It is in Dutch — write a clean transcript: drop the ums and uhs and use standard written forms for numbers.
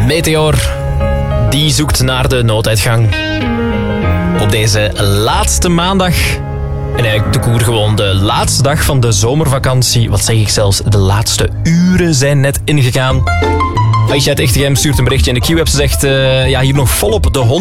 Meteor, die zoekt naar de nooduitgang. Op deze laatste maandag, en eigenlijk de koer gewoon de laatste dag van de zomervakantie, wat zeg ik zelfs, de laatste uren zijn net ingegaan. Aisha uit Echtegem stuurt een berichtje in de Q-app. Ze zegt, hier nog volop de hond.